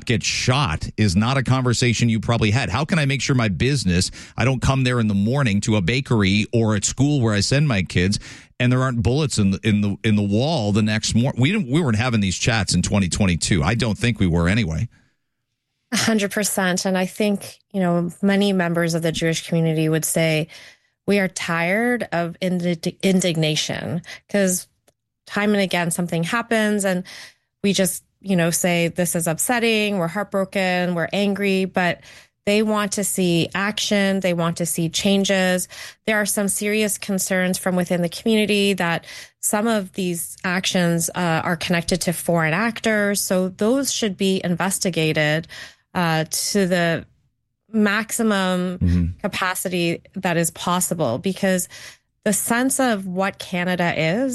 get shot is not a conversation you probably had. How can I make sure my business, I don't come there in the morning to a bakery or at school where I send my kids and there aren't bullets in the wall the next morning? We weren't having these chats in 2022. I don't think we were anyway. 100%. And I think, many members of the Jewish community would say we are tired of indignation because time and again, something happens and we just, say this is upsetting, we're heartbroken, we're angry, but they want to see action. They want to see changes. There are some serious concerns from within the community that some of these actions are connected to foreign actors. So those should be investigated to the maximum capacity that is possible, because the sense of what Canada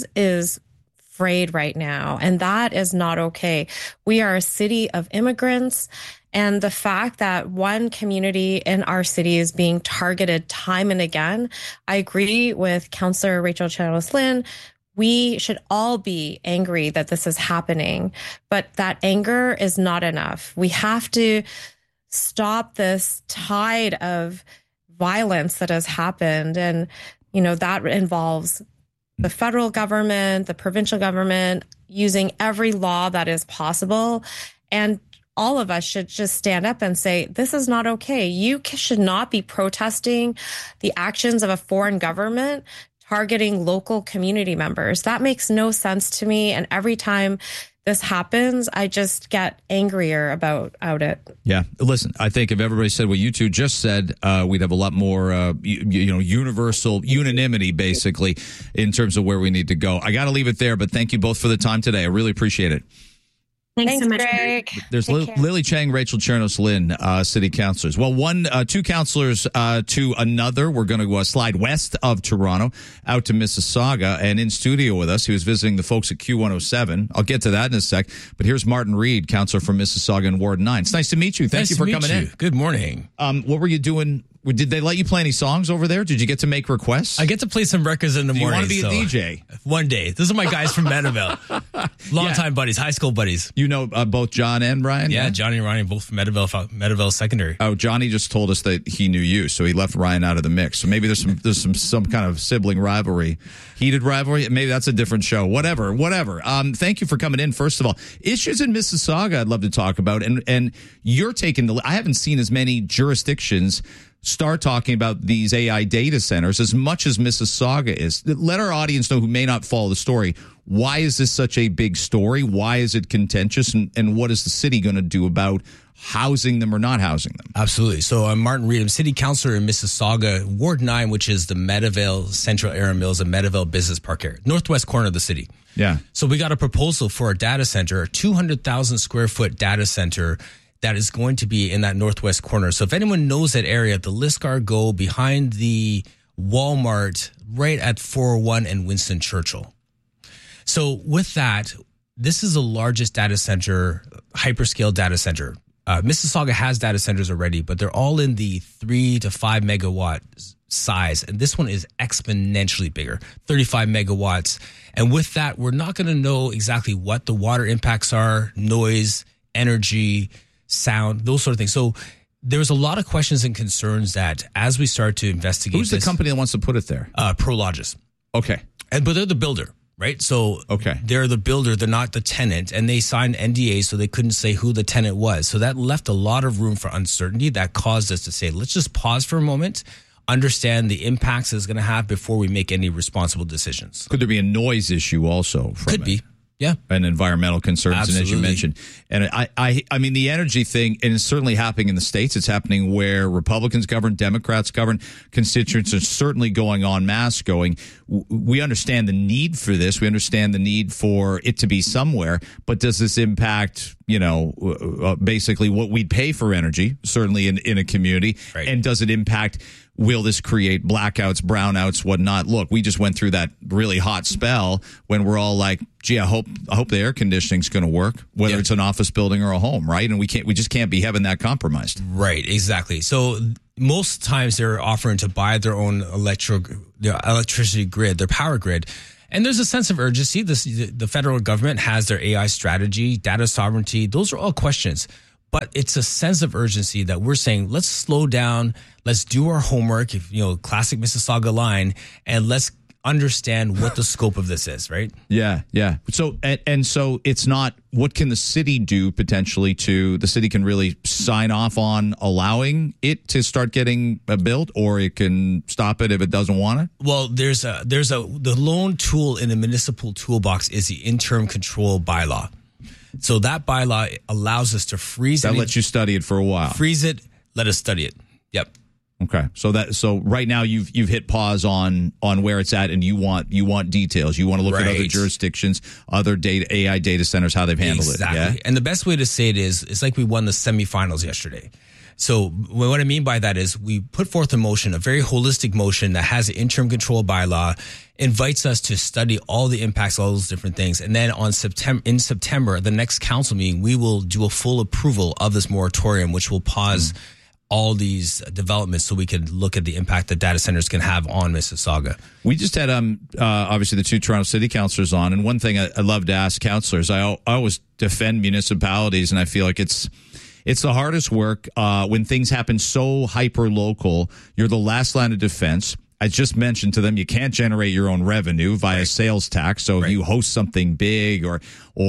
is frayed right now. And that is not okay. We are a city of immigrants. And the fact that one community in our city is being targeted time and again, I agree with Councillor Rachel Chernos-Lynn. We should all be angry that this is happening, but that anger is not enough. We have to stop this tide of violence that has happened. And, that involves the federal government, the provincial government, using every law that is possible. And all of us should just stand up and say, this is not okay. You should not be protesting the actions of a foreign government targeting local community members. That makes no sense to me. And every time this happens, I just get angrier about it. Yeah. Listen, I think if everybody said what you two just said, we'd have a lot more, universal unanimity, basically, in terms of where we need to go. I got to leave it there, but thank you both for the time today. I really appreciate it. Thanks so much, Greg. There's Lily Chang, Rachel Chernos-Lynn, city councilors. Well, two councilors to another. We're going to slide west of Toronto out to Mississauga, and in studio with us, he was visiting the folks at Q107. I'll get to that in a sec. But here's Martin Reed, councilor from Mississauga and Ward 9. It's nice to meet you. Thank you for coming in. Good morning. What were you doing? Did they let you play any songs over there? Did you get to make requests? I get to play some records in the morning. You want to be a DJ? One day. Those are my guys from Meadowville. Longtime buddies, high school buddies. You know both John and Ryan? Yeah, Johnny and Ryan, both from Meadowville Secondary. Oh, Johnny just told us that he knew you, so he left Ryan out of the mix. So maybe there's some kind of sibling rivalry, heated rivalry. Maybe that's a different show. Whatever. Thank you for coming in. First of all, issues in Mississauga I'd love to talk about, and you're taking I haven't seen as many jurisdictions start talking about these AI data centers as much as Mississauga is. Let our audience know who may not follow the story. Why is this such a big story? Why is it contentious? And what is the city going to do about housing them or not housing them? Absolutely. So I'm Martin Reed. I'm city councilor in Mississauga, Ward 9, which is the Meadowville Central Area Mills and Meadowville Business Park area, northwest corner of the city. Yeah. So we got a proposal for a data center, a 200,000 square foot data center that is going to be in that northwest corner. So if anyone knows that area, the Lisgar Go behind the Walmart, right at 401 and Winston Churchill. So with that, this is the largest data center, hyperscale data center. Mississauga has data centers already, but they're all in the 3 to 5 megawatt size. And this one is exponentially bigger, 35 megawatts. And with that, we're not going to know exactly what the water impacts are, noise, energy, sound, those sort of things. So there's a lot of questions and concerns that as we start to investigate. Who's the company that wants to put it there? Prologis. Okay. But they're the builder, right? So okay, they're the builder. They're not the tenant. And they signed NDAs, so they couldn't say who the tenant was. So that left a lot of room for uncertainty. That caused us to say, let's just pause for a moment, understand the impacts it's going to have before we make any responsible decisions. Could there be a noise issue also? Could be. Yeah. And environmental concerns. Absolutely. And as you mentioned, and I mean, the energy thing, and it's certainly happening in the States. It's happening where Republicans govern, Democrats govern, constituents are certainly going en masse going. We understand the need for this. We understand the need for it to be somewhere. But does this impact, basically what we'd pay for energy, certainly in a community? Right. And does it impact, will this create blackouts, brownouts, whatnot? Look, we just went through that really hot spell when we're all like, gee, I hope the air conditioning's going to work, whether it's an office building or a home, right? And we just can't be having that compromised. Right, exactly. So most times they're offering to buy their own electricity grid, their power grid. And there's a sense of urgency. The federal government has their AI strategy, data sovereignty. Those are all questions. But it's a sense of urgency that we're saying, let's slow down, let's do our homework, classic Mississauga line, and let's understand what the scope of this is, right? Yeah. So and so it's not what can the city do potentially the city can really sign off on allowing it to start getting built, or it can stop it if it doesn't want it? Well, the lone tool in the municipal toolbox is the interim control bylaw. So that bylaw allows us to freeze it. That lets you study it for a while. Freeze it, let us study it. Yep. Okay. So right now you've hit pause on where it's at, and you want details. You want to look at other jurisdictions, other AI data centers, how they've handled it. Yeah? And the best way to say it is, it's like we won the semifinals yesterday. So what I mean by that is we put forth a motion, a very holistic motion that has an interim control bylaw, invites us to study all the impacts, all those different things. And then in September, the next council meeting, we will do a full approval of this moratorium, which will pause all these developments so we can look at the impact that data centers can have on Mississauga. We just had obviously the two Toronto City councillors on, and one thing I love to ask councillors, I always defend municipalities, and I feel like it's the hardest work when things happen so hyper local. You're the last line of defense. I just mentioned to them, you can't generate your own revenue via sales tax. So if you host something big or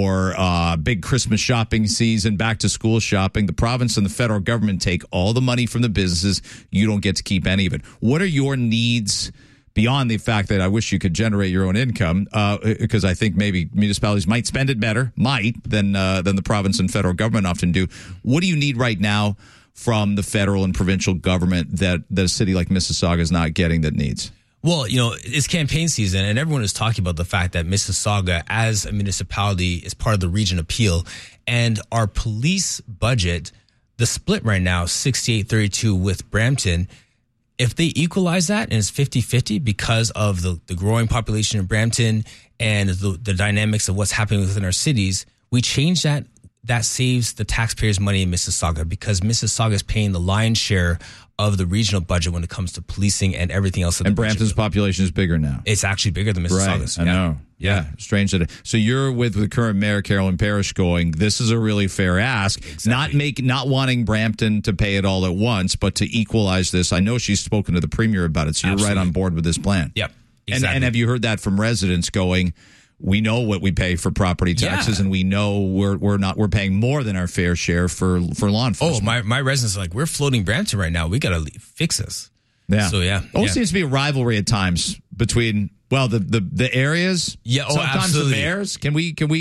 big Christmas shopping season, back to school shopping, the province and the federal government take all the money from the businesses. You don't get to keep any of it. What are your needs beyond the fact that I wish you could generate your own income? Because I think maybe municipalities might spend it better, than the province and federal government often do. What do you need right now from the federal and provincial government that a city like Mississauga is not getting that needs? Well, it's campaign season, and everyone is talking about the fact that Mississauga as a municipality is part of the region appeal, and our police budget, the split right now, 68-32 with Brampton. If they equalize that and it's 50-50 because of the growing population in Brampton and the dynamics of what's happening within our cities, we change that. That saves the taxpayers money in Mississauga, because Mississauga is paying the lion's share of the regional budget when it comes to policing and everything else. And Brampton's population is bigger now. It's actually bigger than Mississauga's. Right, I know. Yeah. Strange that. So you're with the current mayor, Carolyn Parrish, going, this is a really fair ask. Exactly. Not wanting Brampton to pay it all at once, but to equalize this. I know she's spoken to the premier about it, so you're right on board with this plan. Yep. Exactly. And have you heard that from residents going, we know what we pay for property taxes, and we know we're paying more than our fair share for law enforcement. Oh, my residents are like, we're floating Brampton right now. We got to fix this. Yeah. So Always seems to be a rivalry at times between the areas. Yeah. Oh, sometimes absolutely. The mayors. Can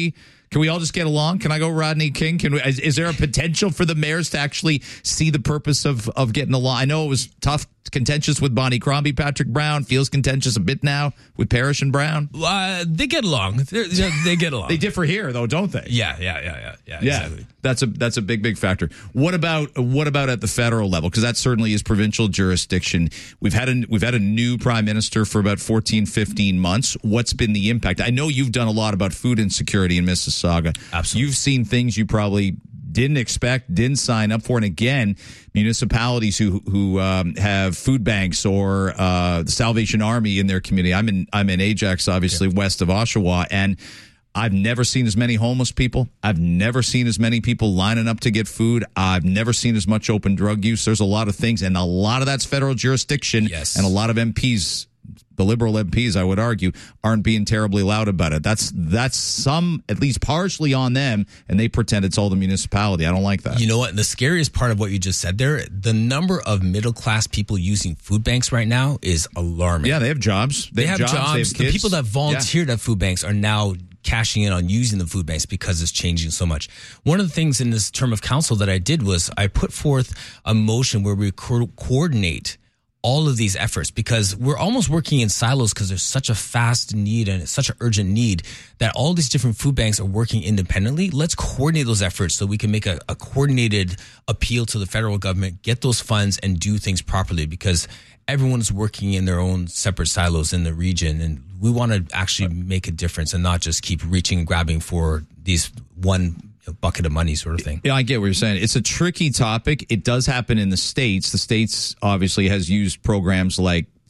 we all just get along? Can I go Rodney King? Is there a potential for the mayors to actually see the purpose of getting along? I know it was tough, contentious with Bonnie Crombie, Patrick Brown. Feels contentious a bit now with Parrish and Brown. They get along. They get along. They differ here, though, don't they? Yeah. Exactly. That's a big factor. What about at the federal level? Because that certainly is provincial jurisdiction. We've had a new prime minister for about 14, 15 months. What's been the impact? I know you've done a lot about food insecurity in Mississauga. Absolutely. You've seen things you probably didn't expect, didn't sign up for. And again, municipalities who have food banks or the Salvation Army in their community. I'm in Ajax, obviously, west of Oshawa, and I've never seen as many homeless people. I've never seen as many people lining up to get food. I've never seen as much open drug use. There's a lot of things, and a lot of that's federal jurisdiction. Yes. And a lot of MPs, the Liberal MPs, I would argue, aren't being terribly loud about it. That's some, at least partially on them, and they pretend it's all the municipality. I don't like that. You know what? The scariest part of what you just said there, the number of middle-class people using food banks right now is alarming. Yeah, they have jobs. They have jobs. They have kids. The people that volunteered at food banks are now cashing in on using the food banks because it's changing so much. One of the things in this term of council that I did was I put forth a motion where we coordinate all of these efforts, because we're almost working in silos because there's such a fast need and it's such an urgent need that all these different food banks are working independently. Let's coordinate those efforts so we can make a coordinated appeal to the federal government, get those funds and do things properly, because everyone's working in their own separate silos in the region. And we want to actually make a difference and not just keep reaching and grabbing for these one bucket of money sort of thing. Yeah, I get what you're saying. It's a tricky topic. It does happen in the States. The States obviously has used programs like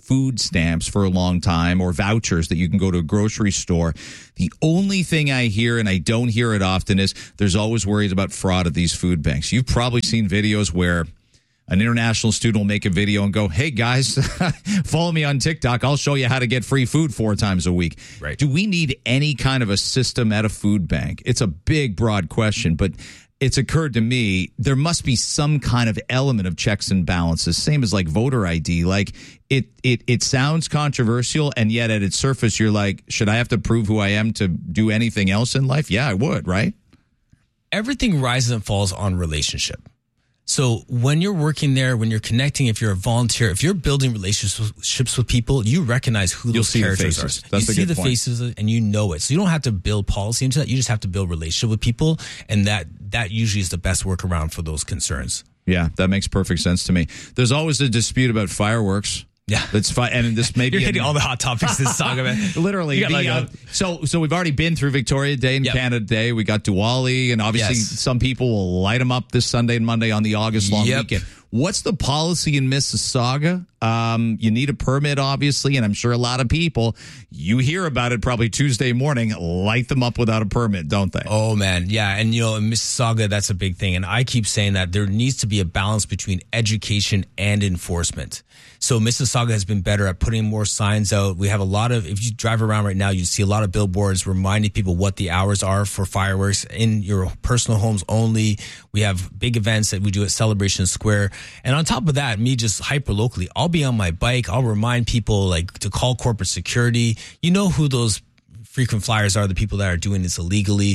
food stamps for a long time or vouchers that you can go to a grocery store. The only thing I hear, and I don't hear it often, is there's always worries about fraud at these food banks. You've probably seen videos where an international student will make a video and go, hey, guys, follow me on TikTok. I'll show you how to get free food 4 times a week. Right. Do we need any kind of a system at a food bank? It's a big, broad question, but it's occurred to me there must be some kind of element of checks and balances, same as like voter ID. Like it sounds controversial, and yet at its surface, you're like, should I have to prove who I am to do anything else in life? Yeah, I would, right? Everything rises and falls on relationship. So when you're working there, when you're connecting, if you're a volunteer, if you're building relationships with people, you recognize who those characters are. You see the faces and you know it. So you don't have to build policy into that. You just have to build relationship with people. And that usually is the best workaround for those concerns. Yeah, that makes perfect sense to me. There's always a dispute about fireworks. Yeah, that's fine. And this maybe you're hitting all the hot topics this saga, man. Literally. So we've already been through Victoria Day and Canada Day. We got Diwali, and obviously some people will light them up this Sunday and Monday on the August long weekend. What's the policy in Mississauga? You need a permit, obviously, and I'm sure a lot of people, you hear about it probably Tuesday morning, light them up without a permit, don't they? Oh, man. Yeah. And, in Mississauga, that's a big thing. And I keep saying that there needs to be a balance between education and enforcement. So Mississauga has been better at putting more signs out. We have a lot of, if you drive around right now, you see a lot of billboards reminding people what the hours are for fireworks in your personal homes only. We have big events that we do at Celebration Square. And on top of that, me just hyper locally, I'll be on my bike. I'll remind people like to call corporate security. You know who those frequent flyers are, the people that are doing this illegally.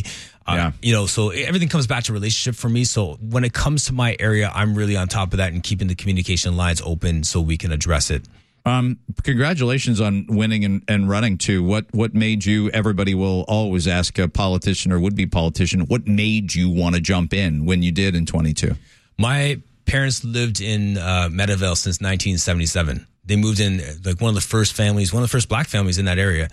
So everything comes back to relationship for me. So when it comes to my area, I'm really on top of that and keeping the communication lines open so we can address it. Congratulations on winning and running too. What made you, everybody will always ask a politician or would-be politician, what made you want to jump in when you did in 22? My parents lived in Meadowvale since 1977. They moved in like one of the first black families in that area.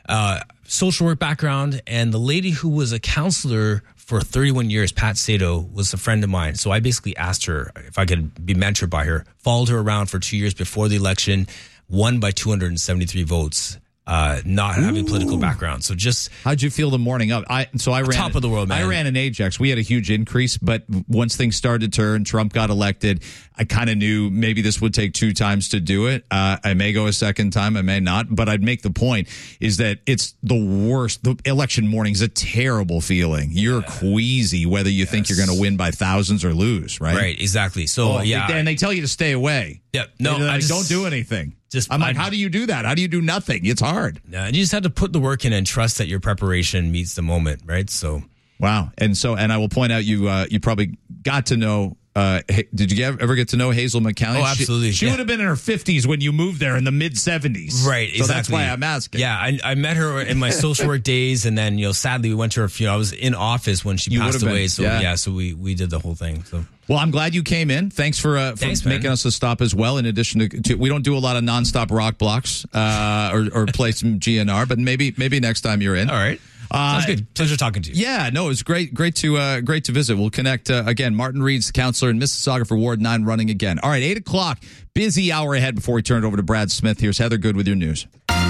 Social work background, and the lady who was a counselor for 31 years, Pat Sato, was a friend of mine. So I basically asked her if I could be mentored by her, followed her around for 2 years before the election, won by 273 votes. Not having political background. So just how'd you feel the morning up? I ran top of the world, man. I ran in Ajax. We had a huge increase, but once things started to turn, Trump got elected. I kind of knew maybe this would take 2 times to do it. I may go a second time, I may not, but I'd make the point is that it's the worst. The election morning is a terrible feeling. You're queasy whether you think you're going to win by thousands or lose, right? Right, exactly. So and they tell you to stay away. Yeah, no, I don't do anything. I'm like, how do you do that? How do you do nothing? It's hard. Yeah, you just have to put the work in and trust that your preparation meets the moment, right? So, wow. And I will point out you probably got to know. Did you ever get to know Hazel McCallion? Oh, absolutely. She would have been in her 50s when you moved there in the mid 70s. Right. Exactly. So that's why I'm asking. Yeah, I met her in my social work days, and then sadly we went to her funeral. I was in office when she passed away. So so we did the whole thing. So. Well, I'm glad you came in. Thanks for making us a stop as well. In addition to we don't do a lot of nonstop rock blocks or play some GNR, but maybe next time you're in. All right. Sounds good. Pleasure talking to you. Yeah, no, it was great to visit. We'll connect again. Martin Reed's counselor in Mississauga for Ward 9 running again. All right, 8 o'clock. Busy hour ahead before we turn it over to Brad Smith. Here's Heather Good with your news.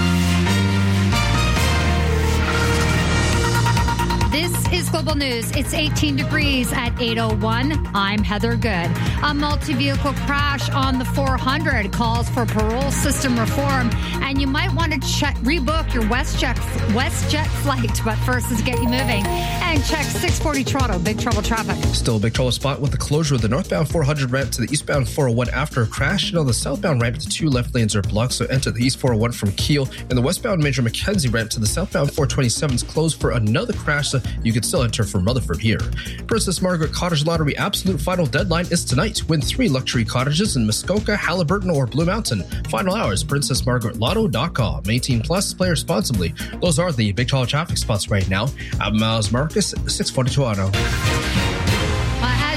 This is Global News. It's 18 degrees at 8:01. I'm Heather Good. A multi-vehicle crash on the 400 calls for parole system reform, and you might want to rebook your WestJet flight. But first, let's get you moving and check 640 Toronto. Big trouble traffic. Still a big trouble spot with the closure of the northbound 400 ramp to the eastbound 401 after a crash, and on the southbound ramp, the 2 left lanes are blocked. So enter the east 401 from Kiel, and the westbound Major Mackenzie ramp to the southbound 427 is closed for another crash. So you can still enter from Rutherford here. Princess Margaret Cottage Lottery absolute final deadline is tonight. Win 3 luxury cottages in Muskoka, Haliburton, or Blue Mountain. Final hours, princessmargaretlotto.com. 18 plus, play responsibly. Those are the big tall traffic spots right now. I'm Miles Marcus, 640 Toronto. As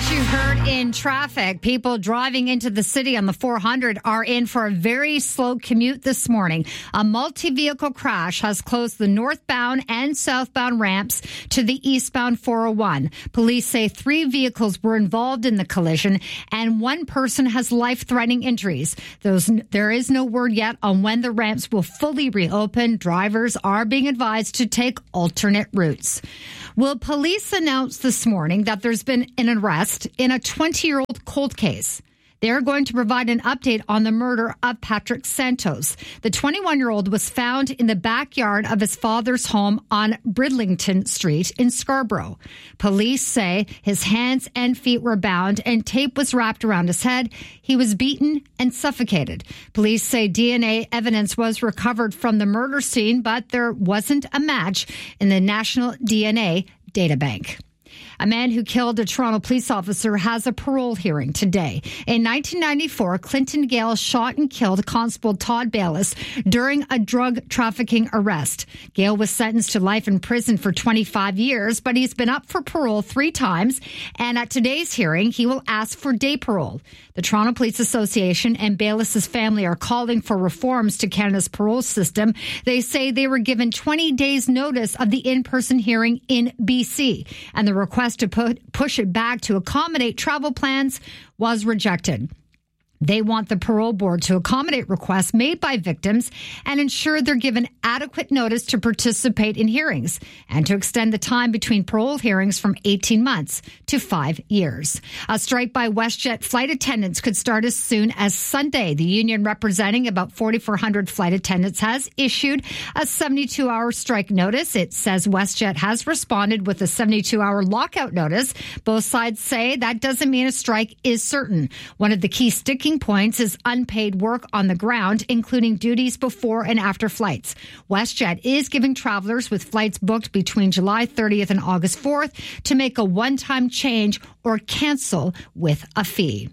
As you heard in traffic, people driving into the city on the 400 are in for a very slow commute this morning. A multi-vehicle crash has closed the northbound and southbound ramps to the eastbound 401. Police say 3 vehicles were involved in the collision and 1 person has life-threatening injuries. There is no word yet on when the ramps will fully reopen. Drivers are being advised to take alternate routes. Will police announce this morning that there's been an arrest in a 20-year-old cold case? They're going to provide an update on the murder of Patrick Santos. The 21-year-old was found in the backyard of his father's home on Bridlington Street in Scarborough. Police say his hands and feet were bound and tape was wrapped around his head. He was beaten and suffocated. Police say DNA evidence was recovered from the murder scene, but there wasn't a match in the National DNA Databank. A man who killed a Toronto police officer has a parole hearing today. In 1994, Clinton Gale shot and killed Constable Todd Bayless during a drug trafficking arrest. Gale was sentenced to life in prison for 25 years, but he's been up for parole 3 times. And at today's hearing, he will ask for day parole. The Toronto Police Association and Bayless's family are calling for reforms to Canada's parole system. They say they were given 20 days notice of the in-person hearing in BC, and the request to push it back to accommodate travel plans was rejected. They want the parole board to accommodate requests made by victims and ensure they're given adequate notice to participate in hearings and to extend the time between parole hearings from 18 months to 5 years. A strike by WestJet flight attendants could start as soon as Sunday. The union representing about 4,400 flight attendants has issued a 72-hour strike notice. It says WestJet has responded with a 72-hour lockout notice. Both sides say that doesn't mean a strike is certain. One of the key sticking points is unpaid work on the ground, including duties before and after flights. WestJet is giving travelers with flights booked between July 30th and August 4th to make a one-time change or cancel with a fee.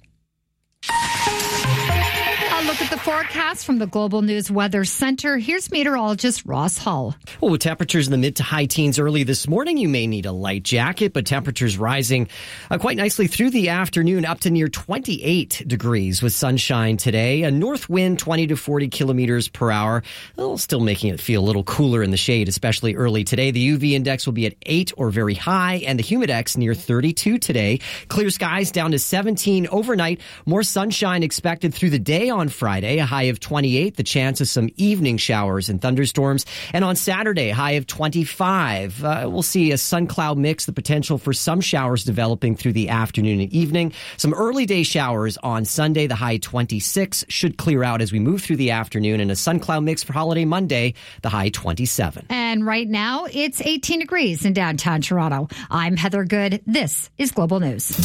A look at the forecast from the Global News Weather Center. Here's meteorologist Ross Hull. Well, with temperatures in the mid to high teens early this morning, you may need a light jacket, but temperatures rising quite nicely through the afternoon up to near 28 degrees with sunshine today. A north wind 20 to 40 kilometers per hour, still making it feel a little cooler in the shade, especially early today. The UV index will be at 8 or very high, and the humidex near 32 today. Clear skies down to 17 overnight. More sunshine expected through the day on Friday, a high of 28, the chance of some evening showers and thunderstorms. And on Saturday, a high of 25. We'll see a sun-cloud mix, the potential for some showers developing through the afternoon and evening. Some early day showers on Sunday, the high 26, should clear out as we move through the afternoon, and a sun-cloud mix for holiday Monday, the high 27. And right now, it's 18 degrees in downtown Toronto. I'm Heather Good. This is Global News.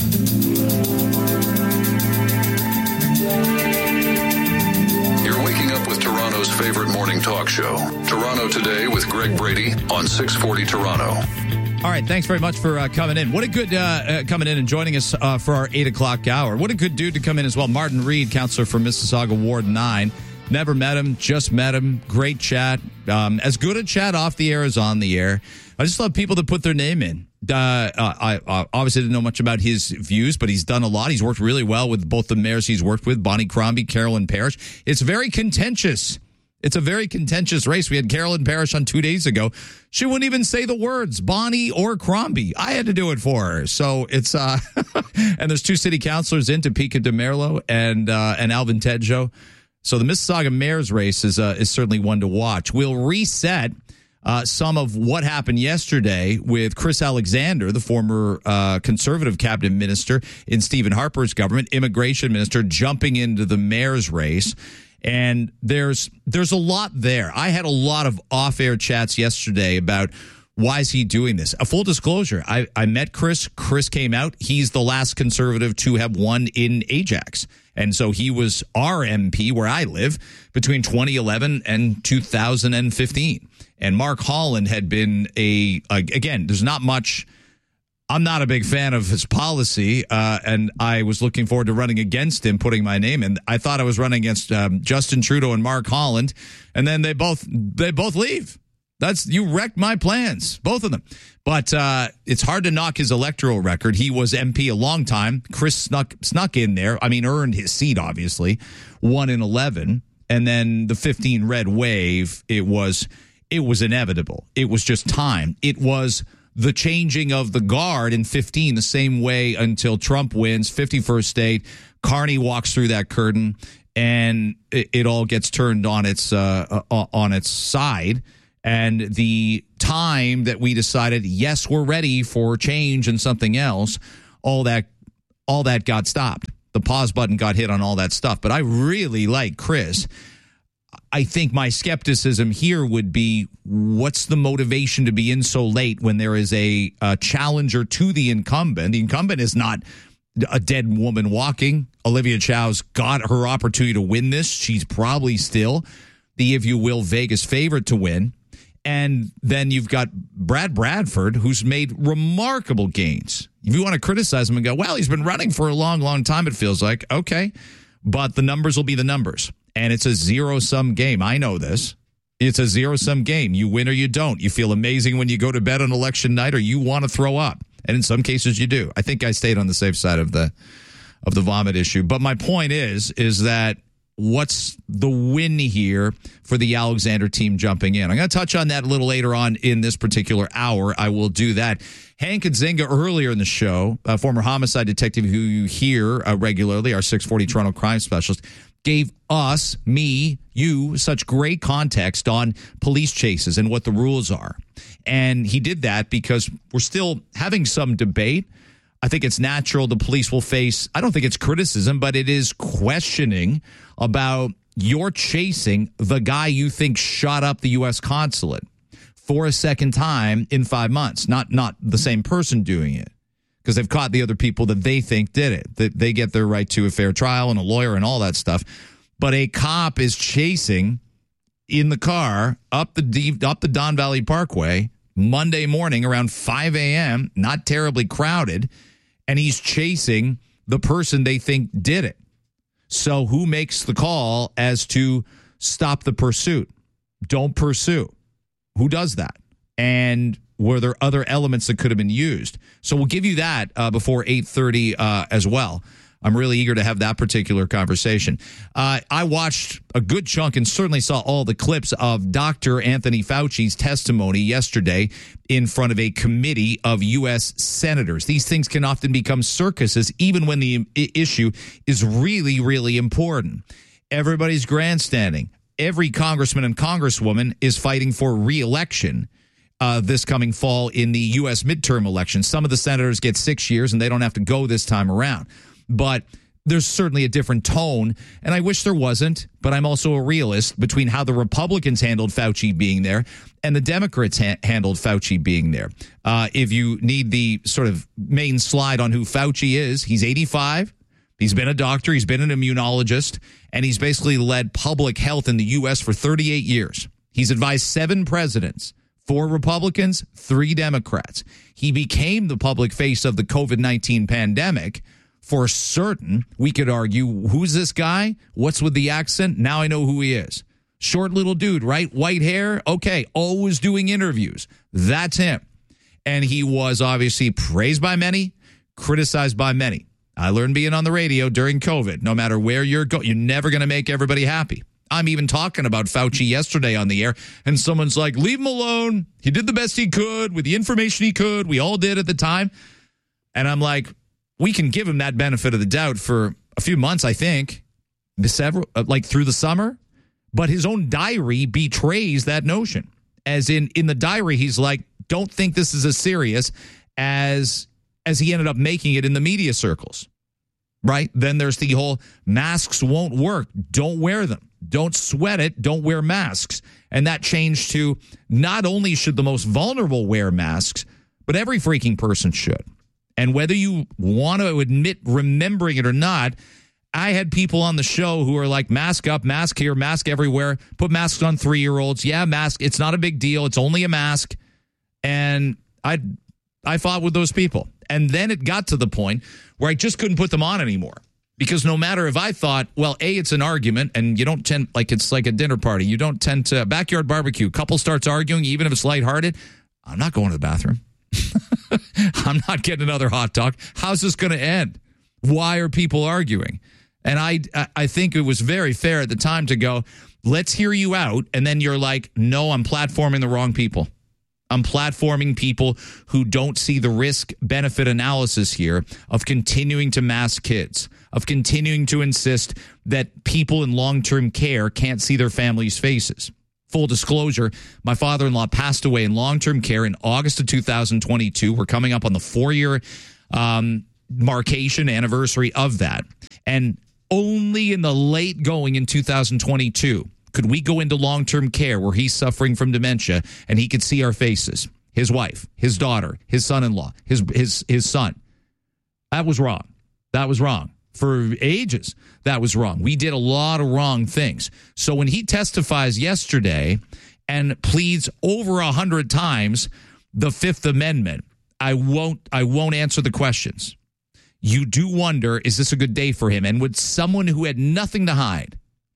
Toronto's favorite morning talk show. Toronto Today with Greg Brady on 640 Toronto. All right, thanks very much for coming in. What a good coming in and joining us for our 8 o'clock hour. What a good dude to come in as well. Martin Reed, counselor for Mississauga Ward 9. Never met him, just met him. Great chat. As good a chat off the air as on the air. I just love people that put their name in. I obviously didn't know much about his views, but he's done a lot. He's worked really well with both the mayors he's worked with, Bonnie Crombie, Carolyn Parrish. It's very contentious. It's a very contentious race. We had Carolyn Parrish on 2 days ago. She wouldn't even say the words, Bonnie or Crombie. I had to do it for her. So it's, and there's 2 city councilors in, Topeka DeMerlo and Alvin Tedjo. So the Mississauga mayor's race is certainly one to watch. We'll reset some of what happened yesterday with Chris Alexander, the former conservative cabinet minister in Stephen Harper's government, immigration minister, jumping into the mayor's race. And there's a lot there. I had a lot of off-air chats yesterday about why is he doing this. A full disclosure, I met Chris. Chris came out. He's the last conservative to have won in Ajax. And so he was our MP where I live between 2011 and 2015. And Mark Holland had been again, there's not much. I'm not a big fan of his policy, and I was looking forward to running against him, putting my name in. I thought I was running against Justin Trudeau and Mark Holland, and then they both leave. You wrecked my plans, both of them. But it's hard to knock his electoral record. He was MP a long time. Chris snuck in there. I mean, earned his seat, obviously. 1 in 11. And then the 15 red wave, it was inevitable. It was just time. It was the changing of the guard in 15 the same way until Trump wins, 51st state. Carney walks through that curtain, and it all gets turned on its side. And the time that we decided, yes, we're ready for change and something else, all that got stopped. The pause button got hit on all that stuff. But I really like Chris. I think my skepticism here would be, what's the motivation to be in so late when there is a challenger to the incumbent? The incumbent is not a dead woman walking. Olivia Chow's got her opportunity to win this. She's probably still the, if you will, Vegas favorite to win. And then you've got Brad Bradford, who's made remarkable gains. If you want to criticize him and go, well, he's been running for a long, long time, it feels like. Okay, but the numbers will be the numbers. And it's a zero-sum game. I know this. It's a zero-sum game. You win or you don't. You feel amazing when you go to bed on election night, or you want to throw up. And in some cases, you do. I think I stayed on the safe side of the vomit issue. But my point is that what's the win here for the Alexander team jumping in? I'm going to touch on that a little later on in this particular hour. I will do that. Hank Nzinga earlier in the show, a former homicide detective who you hear regularly, our 640 Toronto crime specialist, gave us, me, you, such great context on police chases and what the rules are. And he did that because we're still having some debate. I think it's natural the police will face, I don't think it's criticism, but it is questioning about you're chasing the guy you think shot up the U.S. consulate for a second time in 5 months. Not the same person doing it, because they've caught the other people that they think did it. That they get their right to a fair trial and a lawyer and all that stuff. But a cop is chasing in the car up the Don Valley Parkway Monday morning around 5 a.m., not terribly crowded, and he's chasing the person they think did it. So who makes the call as to stop the pursuit? Don't pursue. Who does that? And were there other elements that could have been used? So we'll give you that before 8:30 as well. I'm really eager to have that particular conversation. I watched a good chunk and certainly saw all the clips of Dr. Anthony Fauci's testimony yesterday in front of a committee of U.S. senators. These things can often become circuses, even when the issue is really, really important. Everybody's grandstanding. Every congressman and congresswoman is fighting for re-election this coming fall in the U.S. midterm election. Some of the senators get 6 years, and they don't have to go this time around. But there's certainly a different tone, and I wish there wasn't, but I'm also a realist between how the Republicans handled Fauci being there and the Democrats handled Fauci being there. If you need the sort of main slide on who Fauci is, he's 85. He's been a doctor. He's been an immunologist, and he's basically led public health in the U.S. for 38 years. He's advised 7 presidents, 4 Republicans, 3 Democrats. He became the public face of the COVID-19 pandemic. For certain, we could argue, who's this guy? What's with the accent? Now I know who he is. Short little dude, right? White hair. Okay, always doing interviews. That's him. And he was obviously praised by many, criticized by many. I learned being on the radio during COVID. No matter where you're going, you're never going to make everybody happy. I'm even talking about Fauci yesterday on the air, and someone's like, leave him alone. He did the best he could with the information he could. We all did at the time. And I'm like, we can give him that benefit of the doubt for a few months, I think, like through the summer. But his own diary betrays that notion. As in the diary, he's like, don't think this is as serious as he ended up making it in the media circles. Right? Then there's the whole masks won't work. Don't wear them. Don't sweat it. Don't wear masks. And that changed to not only should the most vulnerable wear masks, but every freaking person should. And whether you want to admit remembering it or not, I had people on the show who are like, mask up, mask here, mask everywhere, put masks on 3-year-olds. Yeah, mask. It's not a big deal. It's only a mask. And I fought with those people. And then it got to the point where I just couldn't put them on anymore. Because no matter if I thought, well, A, it's an argument, and you don't tend, like it's like a dinner party. You don't tend to, backyard barbecue, couple starts arguing, even if it's lighthearted, I'm not going to the bathroom. I'm not getting another hot dog. How's this going to end? Why are people arguing? And I think it was very fair at the time to go, let's hear you out. And then you're like, no, I'm platforming the wrong people. I'm platforming people who don't see the risk-benefit analysis here of continuing to mask kids, of continuing to insist that people in long-term care can't see their families' faces. Full disclosure, my father-in-law passed away in long-term care in August of 2022. We're coming up on the 4-year marcation anniversary of that. And only in the late going in 2022 could we go into long-term care where he's suffering from dementia and he could see our faces, his wife, his daughter, his son-in-law, his son. That was wrong. That was wrong. For ages, that was wrong. We did a lot of wrong things. So when he testifies yesterday and pleads over 100 times the Fifth Amendment, I won't answer the questions. You do wonder, is this a good day for him? And would someone who had nothing to hide,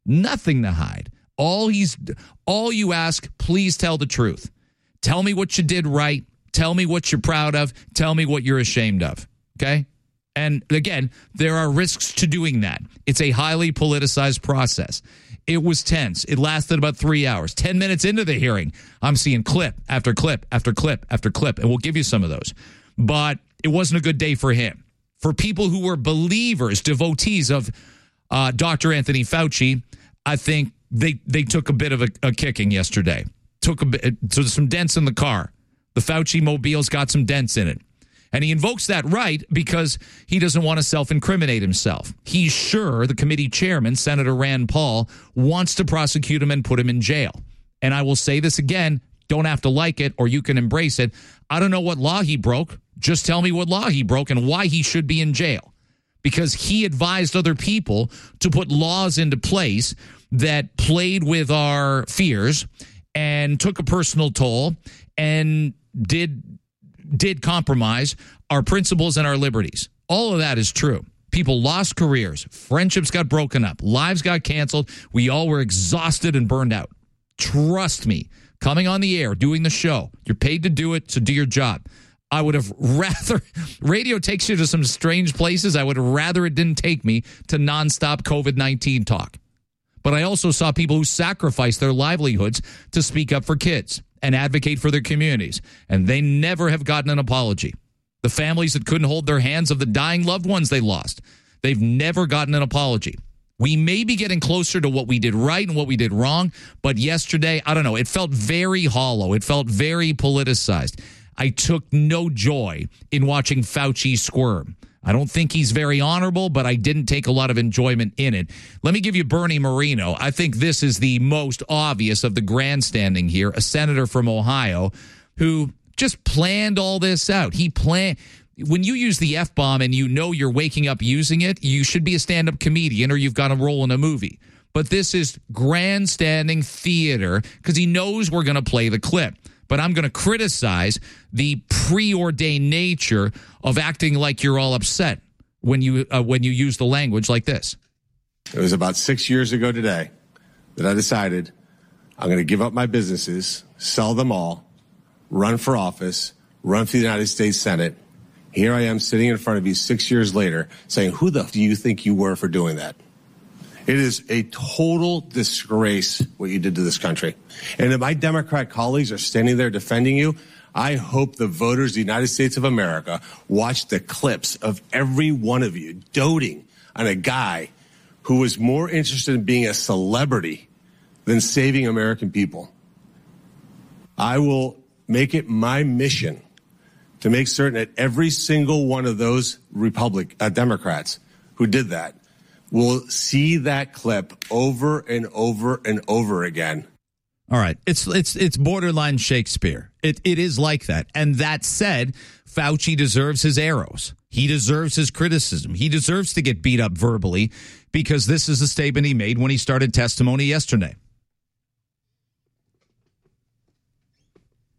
all you ask, please tell the truth. Tell me what you did right. Tell me what you're proud of. Tell me what you're ashamed of. Okay? And again, there are risks to doing that. It's a highly politicized process. It was tense. It lasted about 3 hours. 10 minutes into the hearing, I'm seeing clip after clip after clip after clip, and we'll give you some of those. But it wasn't a good day for him. For people who were believers, devotees of Dr. Anthony Fauci, I think they took a bit of a kicking yesterday. So there's some dents in the car. The Fauci mobile's got some dents in it. And he invokes that right because he doesn't want to self-incriminate himself. He's sure the committee chairman, Senator Rand Paul, wants to prosecute him and put him in jail. And I will say this again, don't have to like it or you can embrace it. I don't know what law he broke. Just tell me what law he broke and why he should be in jail. Because he advised other people to put laws into place that played with our fears and took a personal toll and did compromise our principles and our liberties. All of that is true. People lost careers. Friendships got broken up. Lives got canceled. We all were exhausted and burned out. Trust me, coming on the air, doing the show, you're paid to do it, so do your job. I would have rather, radio takes you to some strange places. I would have rather it didn't take me to nonstop COVID-19 talk. But I also saw people who sacrificed their livelihoods to speak up for kids and advocate for their communities. And they never have gotten an apology. The families that couldn't hold their hands of the dying loved ones they lost, they've never gotten an apology. We may be getting closer to what we did right and what we did wrong. But yesterday, I don't know, it felt very hollow. It felt very politicized. I took no joy in watching Fauci squirm. I don't think he's very honorable, but I didn't take a lot of enjoyment in it. Let me give you Bernie Moreno. I think this is the most obvious of the grandstanding here, a senator from Ohio who just planned all this out. When you use the F-bomb and you know you're waking up using it, you should be a stand-up comedian or you've got a role in a movie. But this is grandstanding theater because he knows we're going to play the clip. But I'm going to criticize the preordained nature of acting like you're all upset when you use the language like this. It was about 6 years ago today that I decided I'm going to give up my businesses, sell them all, run for office, run for the United States Senate. Here I am sitting in front of you 6 years later saying, who the f- do you think you were for doing that? It is a total disgrace what you did to this country. And if my Democrat colleagues are standing there defending you, I hope the voters of the United States of America watch the clips of every one of you doting on a guy who was more interested in being a celebrity than saving American people. I will make it my mission to make certain that every single one of those Democrats who did that will see that clip over and over and over again. All right. It's borderline Shakespeare. It is like that. And that said, Fauci deserves his arrows. He deserves his criticism. He deserves to get beat up verbally because this is a statement he made when he started testimony yesterday.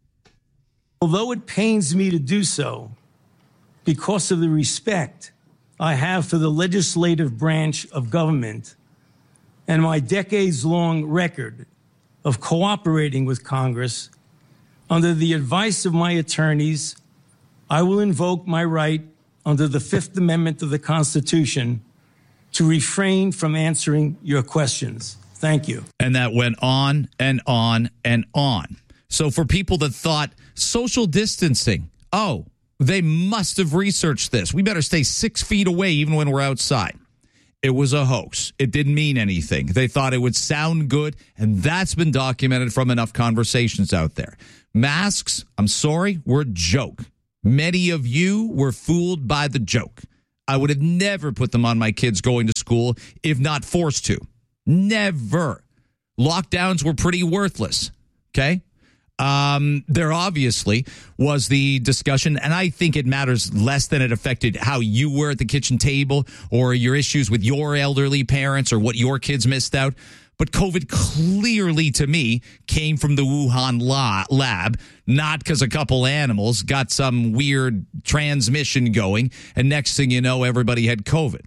Although it pains me to do so because of the respect I have for the legislative branch of government and my decades-long record of cooperating with Congress, under the advice of my attorneys, I will invoke my right under the Fifth Amendment of the Constitution to refrain from answering your questions. Thank you. And that went on and on and on. So for people that thought social distancing, oh, they must have researched this. We better stay 6 feet away even when we're outside. It was a hoax. It didn't mean anything. They thought it would sound good, and that's been documented from enough conversations out there. Masks, I'm sorry, were a joke. Many of you were fooled by the joke. I would have never put them on my kids going to school if not forced to. Never. Lockdowns were pretty worthless, okay? There obviously was the discussion, and I think it matters less than it affected how you were at the kitchen table or your issues with your elderly parents or what your kids missed out. But COVID clearly, to me, came from the Wuhan lab, not because a couple animals got some weird transmission going, and next thing you know, everybody had COVID.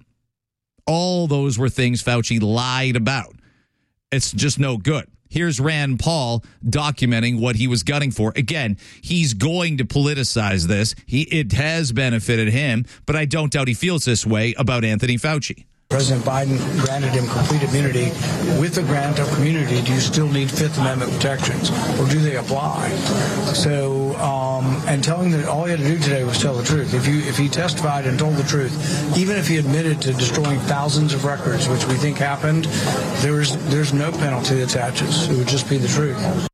All those were things Fauci lied about. It's just no good. Here's Rand Paul documenting what he was gunning for. Again, he's going to politicize this. It has benefited him, but I don't doubt he feels this way about Anthony Fauci. President Biden granted him complete immunity. With the grant of immunity, do you still need Fifth Amendment protections, or do they apply? So, and telling that all he had to do today was tell the truth. If he testified and told the truth, even if he admitted to destroying thousands of records, which we think happened, there's no penalty that attaches. It would just be the truth.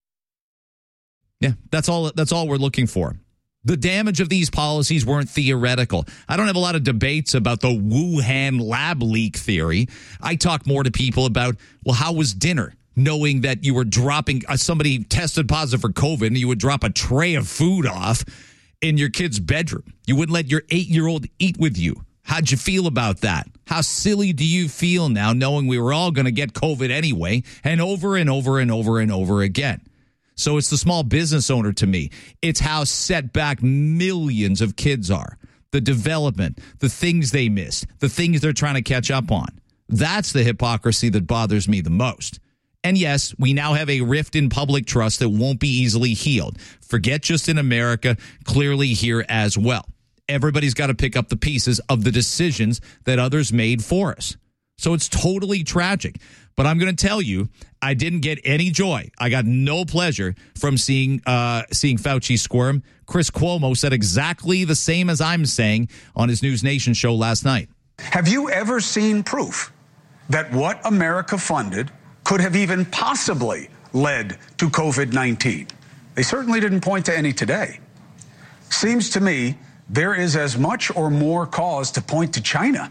Yeah, that's all we're looking for. The damage of these policies weren't theoretical. I don't have a lot of debates about the Wuhan lab leak theory. I talk more to people about, well, how was dinner? Knowing that you were dropping, somebody tested positive for COVID, and you would drop a tray of food off in your kid's bedroom. You wouldn't let your 8-year-old eat with you. How'd you feel about that? How silly do you feel now knowing we were all going to get COVID anyway, and over and over and over and over again? So it's the small business owner to me. It's how set back millions of kids are. The development, the things they missed, the things they're trying to catch up on. That's the hypocrisy that bothers me the most. And yes, we now have a rift in public trust that won't be easily healed. Forget just in America, clearly here as well. Everybody's got to pick up the pieces of the decisions that others made for us. So it's totally tragic. But I'm going to tell you, I didn't get any joy. I got no pleasure from seeing Fauci squirm. Chris Cuomo said exactly the same as I'm saying on his News Nation show last night. Have you ever seen proof that what America funded could have even possibly led to COVID-19? They certainly didn't point to any today. Seems to me there is as much or more cause to point to China.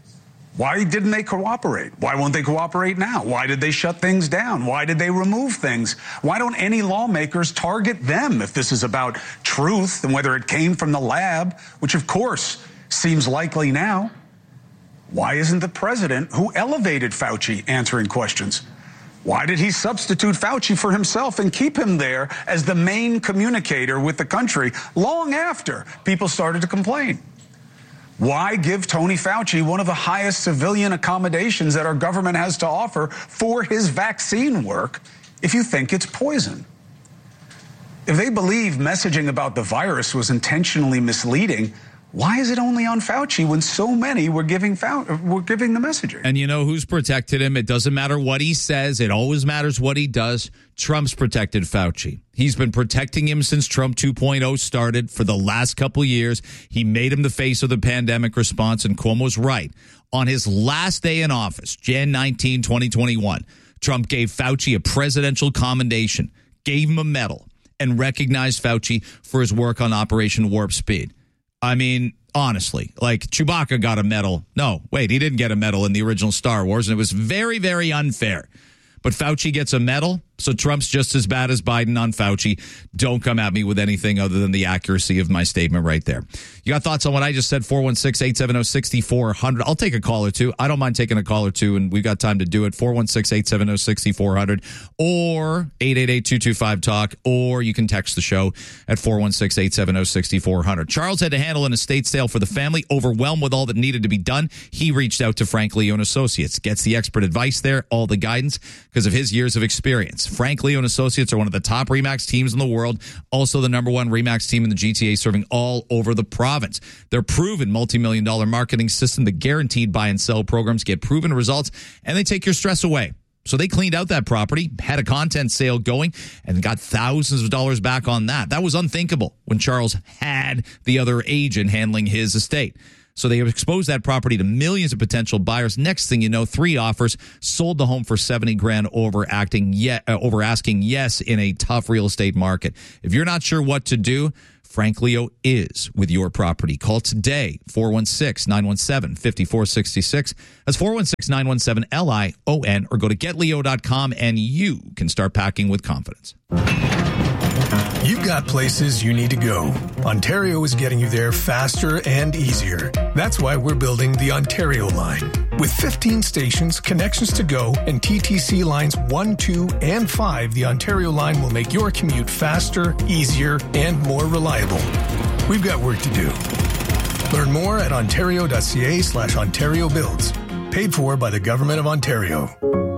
Why didn't they cooperate? Why won't they cooperate now? Why did they shut things down? Why did they remove things? Why don't any lawmakers target them if this is about truth and whether it came from the lab, which of course seems likely now? Why isn't the president who elevated Fauci answering questions? Why did he substitute Fauci for himself and keep him there as the main communicator with the country long after people started to complain? Why give Tony Fauci one of the highest civilian accommodations that our government has to offer for his vaccine work if you think it's poison? If they believe messaging about the virus was intentionally misleading, why is it only on Fauci when so many were giving the messaging? And you know who's protected him? It doesn't matter what he says. It always matters what he does. Trump's protected Fauci. He's been protecting him since Trump 2.0 started for the last couple of years. He made him the face of the pandemic response, and Cuomo's right. On his last day in office, Jan 19, 2021, Trump gave Fauci a presidential commendation, gave him a medal, and recognized Fauci for his work on Operation Warp Speed. I mean, honestly, like Chewbacca got a medal. No, wait, he didn't get a medal in the original Star Wars, and it was very, very unfair. But Fauci gets a medal. So Trump's just as bad as Biden on Fauci. Don't come at me with anything other than the accuracy of my statement right there. You got thoughts on what I just said? 416-870-6400. I'll take a call or two. I don't mind taking a call or two, and we've got time to do it. 416-870-6400 or 888-225-TALK, or you can text the show at 416-870-6400. Charles had to handle an estate sale for the family, overwhelmed with all that needed to be done. He reached out to Frank Leone Associates, gets the expert advice there, all the guidance because of his years of experience. Frank Leone Associates are one of the top RE/MAX teams in the world, also the number one RE/MAX team in the GTA, serving all over the province. Their proven multi-million-dollar marketing system, the guaranteed buy and sell programs get proven results, and they take your stress away. So they cleaned out that property, had a content sale going, and got thousands of dollars back on that. That was unthinkable when Charles had the other agent handling his estate. So they have exposed that property to millions of potential buyers. Next thing you know, 3 offers, sold the home for $70,000 over asking yes in a tough real estate market. If you're not sure what to do, Frank Leo is with your property. Call today, 416-917-5466. That's 416-917-LION, or go to getleo.com and you can start packing with confidence. You've got places you need to go. Ontario is getting you there faster and easier. That's why we're building the Ontario line. With 15 stations, connections to go, and TTC lines 1, 2, and 5, the Ontario line will make your commute faster, easier, and more reliable. We've got work to do. Learn more at ontario.ca/Ontario Builds. Paid for by the Government of Ontario.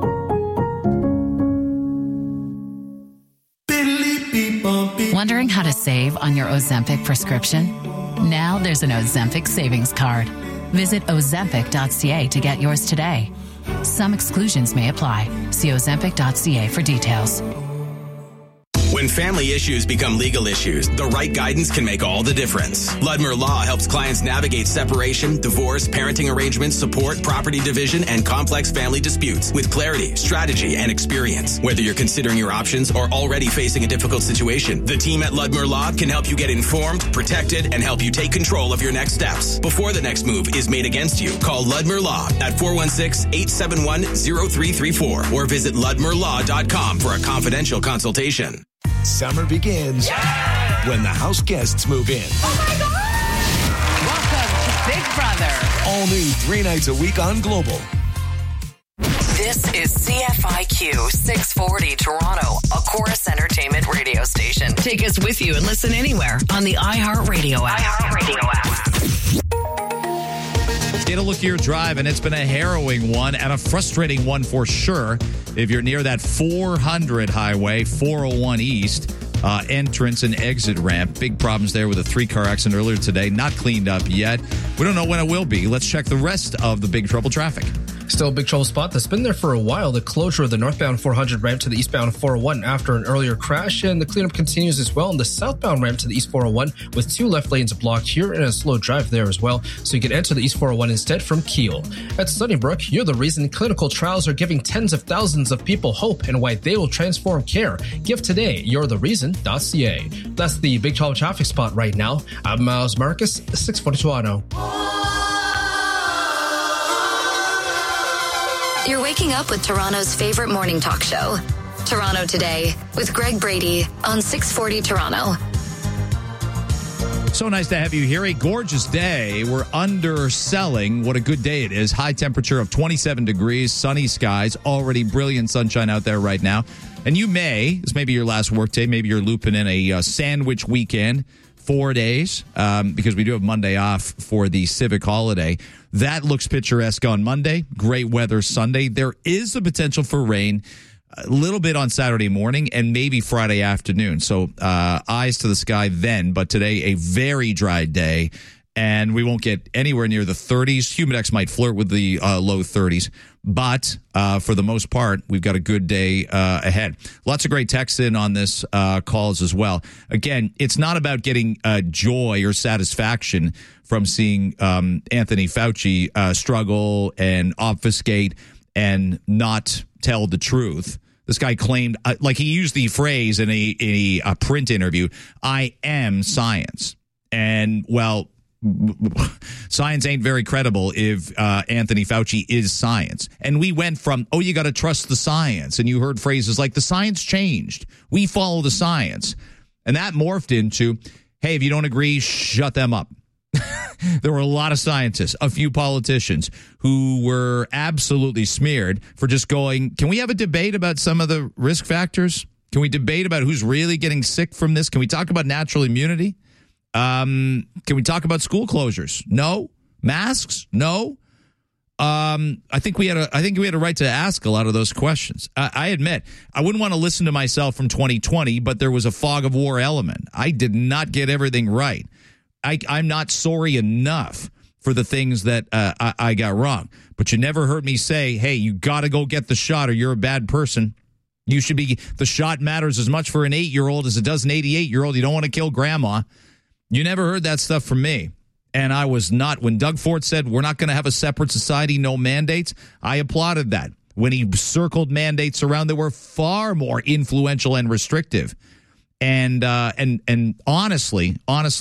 Wondering how to save on your Ozempic prescription? Now there's an Ozempic savings card. Visit ozempic.ca to get yours today. Some exclusions may apply. See ozempic.ca for details. When family issues become legal issues, the right guidance can make all the difference. Ludmer Law helps clients navigate separation, divorce, parenting arrangements, support, property division, and complex family disputes with clarity, strategy, and experience. Whether you're considering your options or already facing a difficult situation, the team at Ludmer Law can help you get informed, protected, and help you take control of your next steps. Before the next move is made against you, call Ludmer Law at 416-871-0334 or visit ludmerlaw.com for a confidential consultation. Summer begins when the house guests move in. Oh my God! Welcome to Big Brother. All new 3 nights a week on Global. This is CFIQ 640 Toronto, a Chorus Entertainment radio station. Take us with you and listen anywhere on the iHeartRadio app. Get a look at your drive, and it's been a harrowing one and a frustrating one for sure. If you're near that 400 highway, 401 East, entrance and exit ramp. Big problems there with a 3-car accident earlier today. Not cleaned up yet. We don't know when it will be. Let's check the rest of the Big Trouble traffic. Still a big trouble spot that's been there for a while. The closure of the northbound 400 ramp to the eastbound 401 after an earlier crash, and the cleanup continues as well on the southbound ramp to the east 401 with 2 left lanes blocked here and a slow drive there as well, so you can enter the east 401 instead from Kiel. At Sunnybrook, you're the reason clinical trials are giving tens of thousands of people hope and why they will transform care. Give today, you'rethereason.ca. That's the Big Trouble traffic spot right now. I'm Miles Marcus, 640 Toronto. You're waking up with Toronto's favorite morning talk show, Toronto Today, with Greg Brady on 640 Toronto. So nice to have you here. A gorgeous day. We're underselling what a good day it is. High temperature of 27 degrees, sunny skies, already brilliant sunshine out there right now. And you this may be your last work day. Maybe you're looping in a sandwich weekend, 4 days, because we do have Monday off for the civic holiday. That looks picturesque on Monday. Great weather Sunday. There is the potential for rain a little bit on Saturday morning and maybe Friday afternoon. So eyes to the sky then. But today, a very dry day. And we won't get anywhere near the 30s. Humidex might flirt with the low 30s. But for the most part, we've got a good day ahead. Lots of great texts in on this calls as well. Again, it's not about getting joy or satisfaction from seeing Anthony Fauci struggle and obfuscate and not tell the truth. This guy claimed, like he used the phrase in a print interview, I am science. And, well, Science ain't very credible if Anthony Fauci is science. And we went from, oh, you got to trust the science. And you heard phrases like the science changed. We follow the science. And that morphed into, hey, if you don't agree, shut them up. There were a lot of scientists, a few politicians who were absolutely smeared for just going, can we have a debate about some of the risk factors? Can we debate about who's really getting sick from this? Can we talk about natural immunity? Can we talk about school closures? No. Masks? No. I think we had a right to ask a lot of those questions. I admit, I wouldn't want to listen to myself from 2020, but there was a fog of war element. I did not get everything right. I'm not sorry enough for the things that I got wrong. But you never heard me say, hey, you got to go get the shot or you're a bad person. You should be, the shot matters as much for an 8-year-old as it does an 88-year-old. You don't want to kill grandma. You never heard that stuff from me. And I was not. When Doug Ford said we're not going to have a separate society, no mandates, I applauded that. When he circled mandates around, they were far more influential and restrictive. And honestly,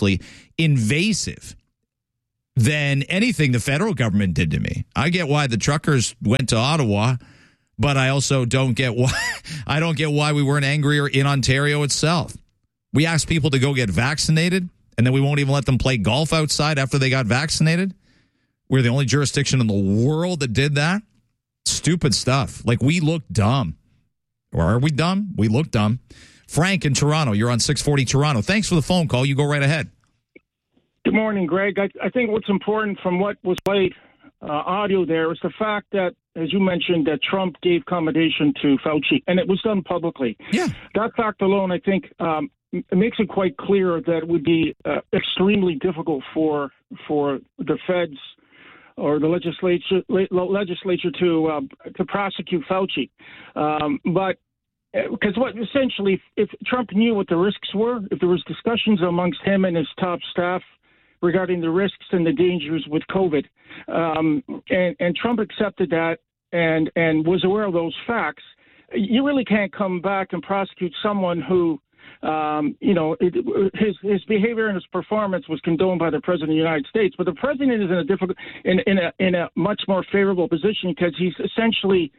invasive than anything the federal government did to me. I get why the truckers went to Ottawa, but I also don't get why we weren't angrier in Ontario itself. We asked people to go get vaccinated, and then we won't even let them play golf outside after they got vaccinated. We're the only jurisdiction in the world that did that. Stupid stuff. Like, we look dumb. Or are we dumb? We look dumb. Frank in Toronto, you're on 640 Toronto. Thanks for the phone call. You go right ahead. Good morning, Greg. I think what's important from what was played audio there is the fact that, as you mentioned, that Trump gave commendation to Fauci, and it was done publicly. Yeah. That fact alone, I think, it makes it quite clear that it would be extremely difficult for the feds or the legislature to prosecute Fauci. But because essentially, if Trump knew what the risks were, if there was discussions amongst him and his top staff regarding the risks and the dangers with COVID, and Trump accepted that and was aware of those facts, you really can't come back and prosecute someone who, his behavior and his performance was condoned by the president of the United States. But the president is in a much more favorable position because he's essentially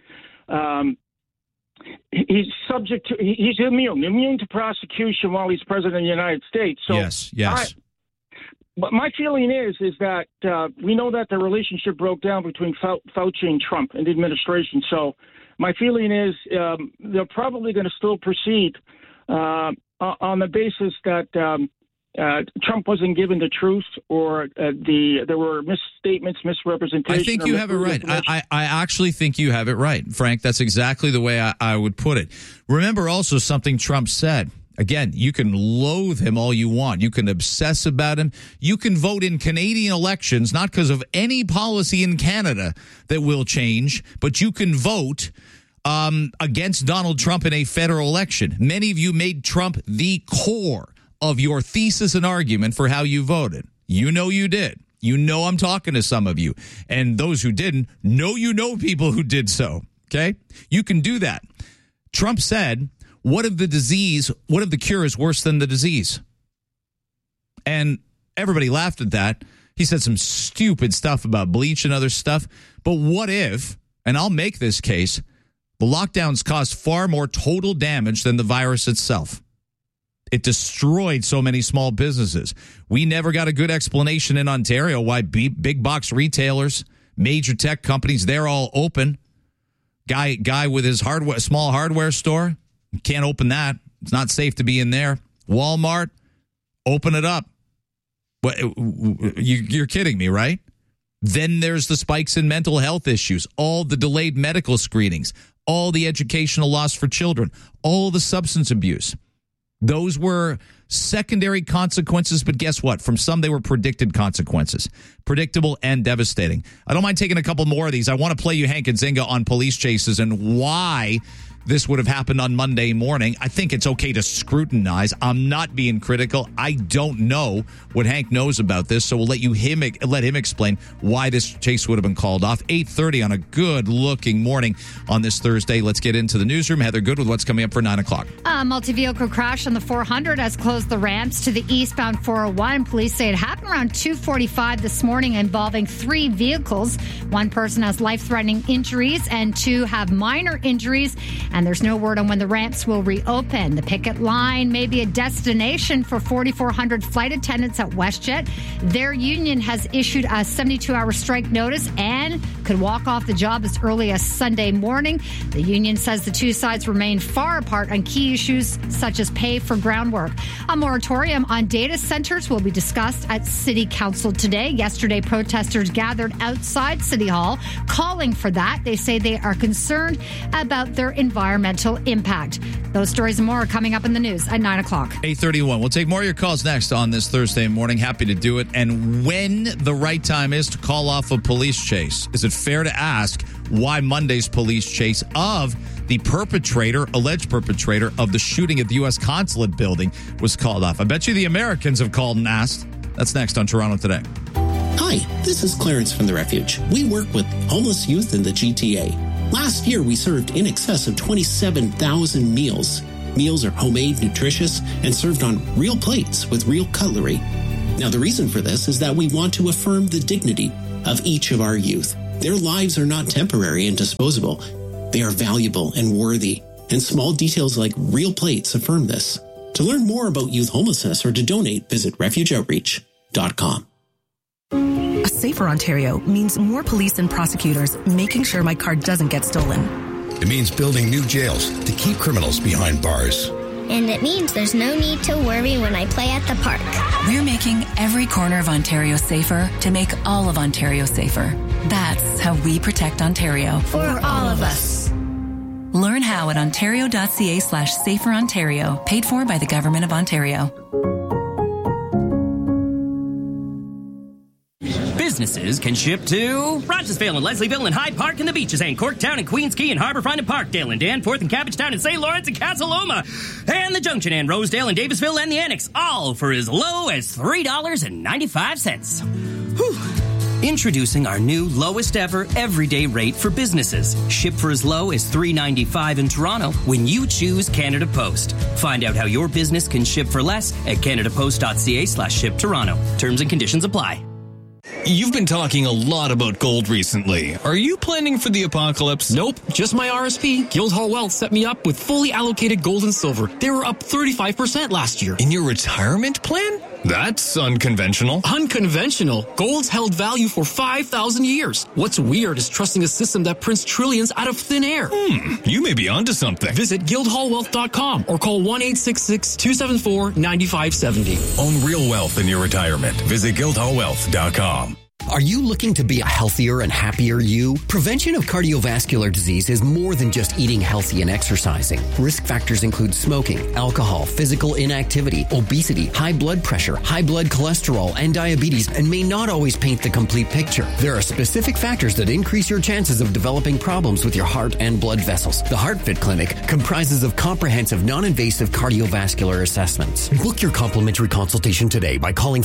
he's immune to prosecution while he's president of the United States. So yes. But my feeling is that we know that the relationship broke down between Fauci and Trump and the administration. So my feeling is they're probably going to still proceed on the basis that Trump wasn't given the truth or there were misstatements, misrepresentations. I think you have it right. I actually think you have it right, Frank. That's exactly the way I would put it. Remember also something Trump said. Again, you can loathe him all you want. You can obsess about him. You can vote in Canadian elections, not because of any policy in Canada that will change, but you can vote against Donald Trump in a federal election. Many of you made Trump the core of your thesis and argument for how you voted. You know you did. You know I'm talking to some of you. And those who didn't, you know people who did so. Okay? You can do that. Trump said, what if the cure is worse than the disease? And everybody laughed at that. He said some stupid stuff about bleach and other stuff. But what if, and I'll make this case, the lockdowns caused far more total damage than the virus itself. It destroyed so many small businesses. We never got a good explanation in Ontario why big box retailers, major tech companies, they're all open. Guy with his small hardware store, can't open that. It's not safe to be in there. Walmart, open it up. You're kidding me, right? Then there's the spikes in mental health issues, all the delayed medical screenings, all the educational loss for children, all the substance abuse. Those were secondary consequences, but guess what? From some, they were predicted consequences. Predictable and devastating. I don't mind taking a couple more of these. I want to play you Hank and Zinga on police chases and why this would have happened on Monday morning. I think it's okay to scrutinize. I'm not being critical. I don't know what Hank knows about this, so we'll let him explain why this chase would have been called off. 8:30 on a good-looking morning on this Thursday. Let's get into the newsroom. Heather Good with what's coming up for 9 o'clock. A multi-vehicle crash on the 400 has closed the ramps to the eastbound 401. Police say it happened around 2:45 this morning involving 3 vehicles. One person has life-threatening injuries and 2 have minor injuries, and there's no word on when the ramps will reopen. The picket line may be a destination for 4,400 flight attendants at WestJet. Their union has issued a 72-hour strike notice and could walk off the job as early as Sunday morning. The union says the two sides remain far apart on key issues such as pay for groundwork. A moratorium on data centers will be discussed at City Council today. Yesterday, protesters gathered outside City Hall calling for that. They say they are concerned about their environmental impact. Those stories and more are coming up in the news at 9 o'clock. 8:31. We'll take more of your calls next on this Thursday morning. Happy to do it. And when the right time is to call off a police chase. Is it fair to ask why Monday's police chase of the alleged perpetrator of the shooting at the U.S. Consulate building was called off? I bet you the Americans have called and asked. That's next on Toronto Today. Hi, this is Clarence from The Refuge. We work with homeless youth in the GTA. Last year, we served in excess of 27,000 meals. Meals are homemade, nutritious, and served on real plates with real cutlery. Now, the reason for this is that we want to affirm the dignity of each of our youth. Their lives are not temporary and disposable. They are valuable and worthy, and small details like real plates affirm this. To learn more about youth homelessness or to donate, visit refugeoutreach.com. A safer Ontario means more police and prosecutors making sure my car doesn't get stolen. It means building new jails to keep criminals behind bars. And it means there's no need to worry when I play at the park. We're making every corner of Ontario safer to make all of Ontario safer. That's how we protect Ontario. For all of us. Learn how at ontario.ca/saferontario, paid for by the Government of Ontario. Businesses can ship to Rochesville and Leslieville and Hyde Park and the Beaches and Corktown and Queens Quay and Harbourfront and Parkdale and Danforth and Cabbagetown and St. Lawrence and Casa Loma and the Junction and Rosedale and Davisville and the Annex, all for as low as $3.95. Whew. Introducing our new lowest ever everyday rate for businesses. Ship for as low as $3.95 in Toronto when you choose Canada Post. Find out how your business can ship for less at canadapost.ca/ship Toronto. Terms and conditions apply. You've been talking a lot about gold recently. Are you planning for the apocalypse? Nope, just my RSP. Guildhall Wealth set me up with fully allocated gold and silver. They were up 35% last year. In your retirement plan? That's unconventional. Unconventional? Gold's held value for 5,000 years. What's weird is trusting a system that prints trillions out of thin air. You may be onto something. Visit guildhallwealth.com or call 1-866-274-9570. Own real wealth in your retirement. Visit guildhallwealth.com. Are you looking to be a healthier and happier you? Prevention of cardiovascular disease is more than just eating healthy and exercising. Risk factors include smoking, alcohol, physical inactivity, obesity, high blood pressure, high blood cholesterol, and diabetes, and may not always paint the complete picture. There are specific factors that increase your chances of developing problems with your heart and blood vessels. The HeartFit Clinic comprises of comprehensive, non-invasive cardiovascular assessments. Book your complimentary consultation today by calling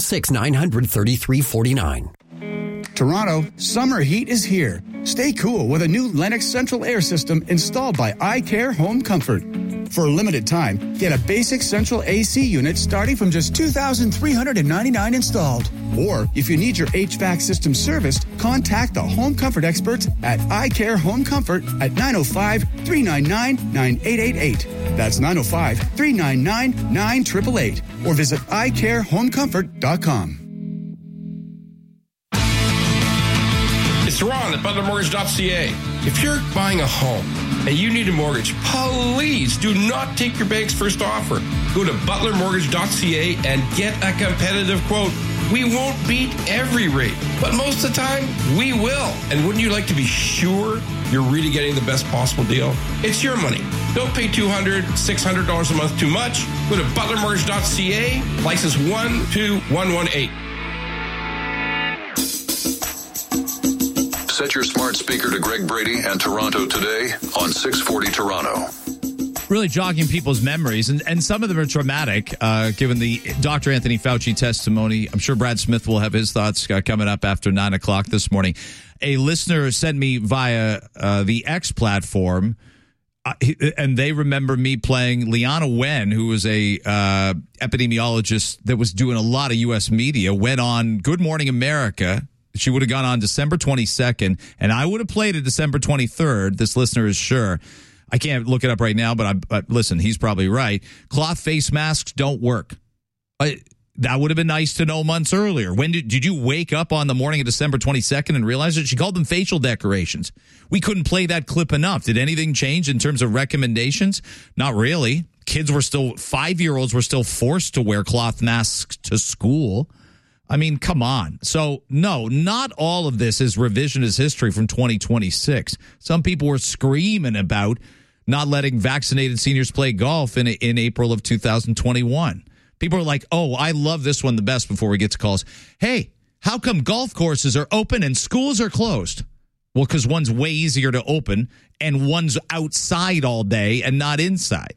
416-900-3349. Toronto, summer heat is here. Stay cool with a new Lennox central air system installed by iCare Home Comfort. For a limited time, get a basic central AC unit starting from just $2,399 installed. Or if you need your HVAC system serviced, contact the Home Comfort experts at iCare Home Comfort at 905-399-9888. That's 905-399-9888. Or visit iCareHomeComfort.com. It's Ron at ButlerMortgage.ca. If you're buying a home and you need a mortgage, please do not take your bank's first offer. Go to ButlerMortgage.ca and get a competitive quote. We won't beat every rate, but most of the time, we will. And wouldn't you like to be sure you're really getting the best possible deal? It's your money. Don't pay $200, $600 a month too much. Go to ButlerMortgage.ca, license 12118. Set your smart speaker to Greg Brady and Toronto Today on 640 Toronto. Really jogging people's memories, and some of them are traumatic, given the Dr. Anthony Fauci testimony. I'm sure Brad Smith will have his thoughts coming up after 9 o'clock this morning. A listener sent me via the X platform, and they remember me playing Leana Wen, who was a epidemiologist that was doing a lot of U.S. media, went on Good Morning America. She would have gone on December 22nd, and I would have played it December 23rd. This listener is sure. I can't look it up right now, but listen, he's probably right. Cloth face masks don't work. That would have been nice to know months earlier. When did you wake up on the morning of December 22nd and realize it? She called them facial decorations. We couldn't play that clip enough. Did anything change in terms of recommendations? Not really. Kids were still, 5-year-olds were still forced to wear cloth masks to school. I mean, come on. So, no, not all of this is revisionist history from 2026. Some people were screaming about not letting vaccinated seniors play golf in April of 2021. People are like, oh, I love this one the best before we get to calls. Hey, how come golf courses are open and schools are closed? Well, because one's way easier to open and one's outside all day and not inside.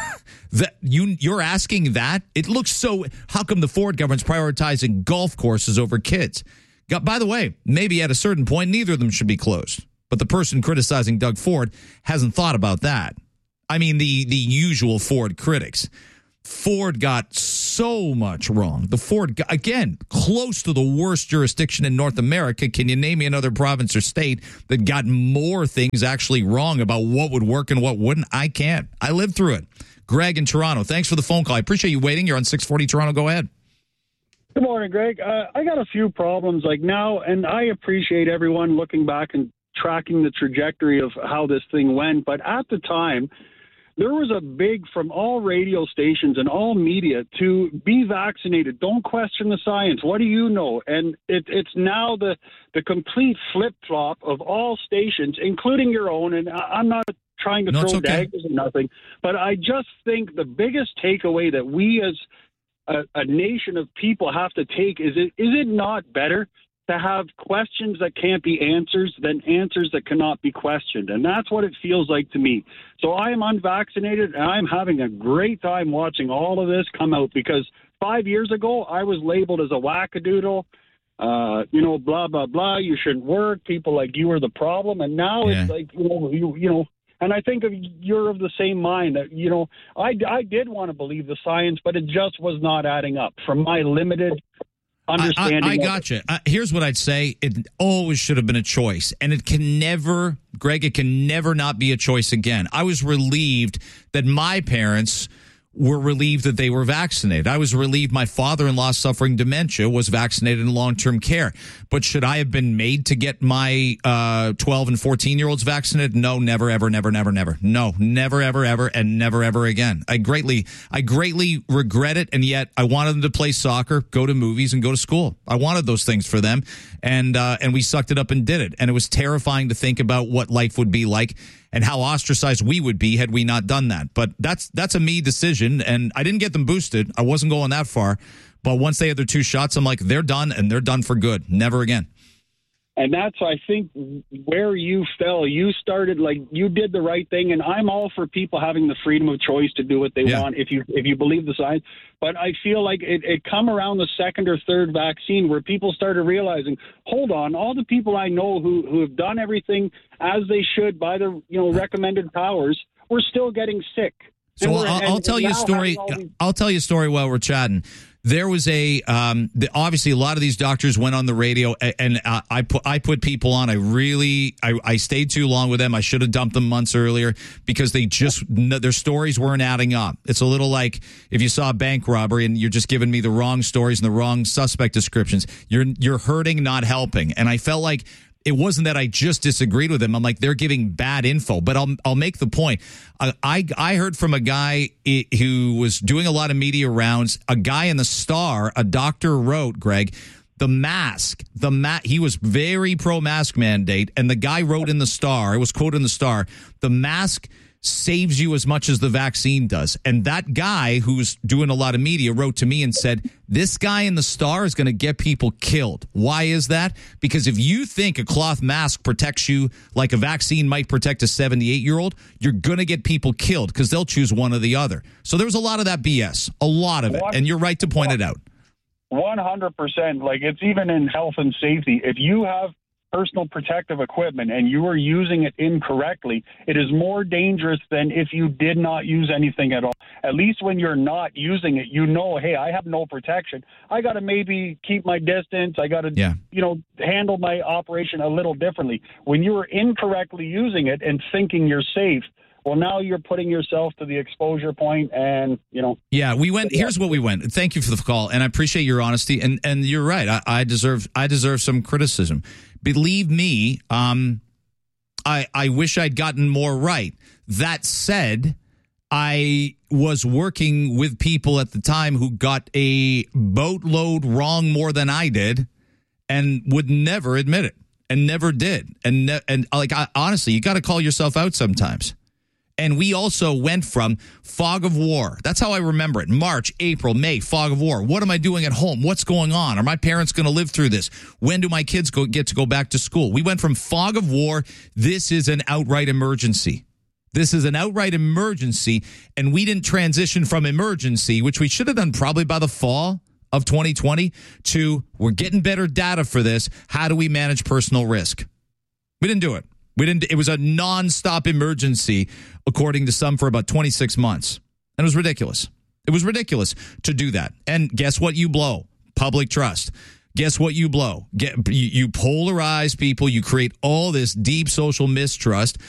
You're asking that? It looks so. How come the Ford government's prioritizing golf courses over kids? By the way, maybe at a certain point, neither of them should be closed. But the person criticizing Doug Ford hasn't thought about that. I mean, the usual Ford critics. Ford got so much wrong. The Ford, again, close to the worst jurisdiction in North America. Can you name me another province or state that got more things actually wrong about what would work and what wouldn't? I can't. I lived through it. Greg in Toronto, thanks for the phone call. I appreciate you waiting. You're on 640 Toronto. Go ahead. Good morning, Greg. I got a few problems like now, and I appreciate everyone looking back and tracking the trajectory of how this thing went. But at the time, there was a big from all radio stations and all media to be vaccinated. Don't question the science. What do you know? And it's now the complete flip-flop of all stations, including your own. And I'm not trying to throw daggers or nothing, but I just think the biggest takeaway that we as a nation of people have to take is it not better to have questions that can't be answers than answers that cannot be questioned? And that's what it feels like to me. So I am unvaccinated, and I'm having a great time watching all of this come out, because 5 years ago, I was labeled as a wackadoodle, blah, blah, blah, you shouldn't work, people like you are the problem. And now it's like, and I think you're of the same mind that, I did want to believe the science, but it just was not adding up from my limited understanding. I got you. Here's what I'd say. It always should have been a choice. And it can never, Greg, it can never not be a choice again. I was relieved that my parents were relieved that they were vaccinated. I was relieved my father-in-law suffering dementia was vaccinated in long-term care. But should I have been made to get my 12 and 14-year-olds vaccinated? No, never, ever, never, never, never. No, never, ever, ever, and never, ever again. I greatly regret it, and yet I wanted them to play soccer, go to movies, and go to school. I wanted those things for them, and we sucked it up and did it. And it was terrifying to think about what life would be like and how ostracized we would be had we not done that. But that's a me decision, and I didn't get them boosted. I wasn't going that far. But once they had their 2 shots, I'm like, they're done, and they're done for good. Never again. And that's, I think, where you fell. You started, you did the right thing, and I'm all for people having the freedom of choice to do what they want if you believe the science. But I feel like it come around the second or third vaccine where people started realizing, hold on, all the people I know who have done everything as they should by the recommended powers, we're still getting sick. So I'll tell you a story. I'll tell you a story while we're chatting. There was obviously a lot of these doctors went on the radio, and I put people on. I stayed too long with them. I should have dumped them months earlier because their stories weren't adding up. It's a little like if you saw a bank robbery and you're just giving me the wrong stories and the wrong suspect descriptions. You're hurting, not helping. And I felt like it wasn't that I just disagreed with them. I'm like, they're giving bad info. But I'll make the point. I heard from a guy who was doing a lot of media rounds. A guy in the Star, a doctor wrote, Greg, he was very pro-mask mandate. And the guy wrote in the Star, it was quoted in the Star, the mask saves you as much as the vaccine does. And that guy who's doing a lot of media wrote to me and said, this guy in the Star is going to get people killed. Why is that? Because if you think a cloth mask protects you like a vaccine might protect a 78-year-old, you're going to get people killed because they'll choose one or the other. So there was a lot of that BS, a lot of it. And you're right to point it out. 100%. Like, it's even in health and safety. If you have personal protective equipment and you are using it incorrectly, it is more dangerous than if you did not use anything at all. At least when you're not using it, you know, hey, I have no protection. I got to maybe keep my distance. I got to, handle my operation a little differently. When you're incorrectly using it and thinking you're safe, well, now you're putting yourself to the exposure point and, Yeah, we went. Here's what we went. Thank you for the call, and I appreciate your honesty. And you're right. I deserve some criticism. Believe me, I wish I'd gotten more right. That said, I was working with people at the time who got a boatload wrong more than I did and would never admit it and never did. Honestly, you got to call yourself out sometimes. And we also went from fog of war. That's how I remember it. March, April, May, fog of war. What am I doing at home? What's going on? Are my parents going to live through this? When do my kids get to go back to school? We went from fog of war. This is an outright emergency. This is an outright emergency. And we didn't transition from emergency, which we should have done probably by the fall of 2020, to we're getting better data for this. How do we manage personal risk? We didn't do it. It was a nonstop emergency, according to some, for about 26 months. And it was ridiculous. It was ridiculous to do that. And guess what you blow? Public trust. Guess what you blow? You polarize people. You create all this deep social mistrust.